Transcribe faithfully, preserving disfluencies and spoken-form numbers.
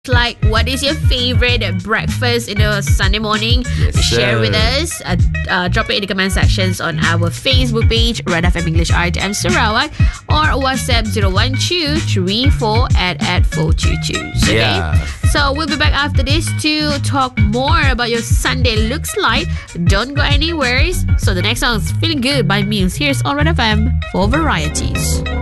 Like, what is your favorite breakfast in a Sunday morning? Yes, Share sir. with us. Uh, uh, drop it in the comment sections on our Facebook page, Red F M English R T M Sarawak, or WhatsApp zero one two three four at at four two two. Okay? Yeah. So we'll be back after this to talk more about your Sunday looks like. Don't go anywhere. So the next song is Feeling Good by Muse. Here's on Red F M for varieties.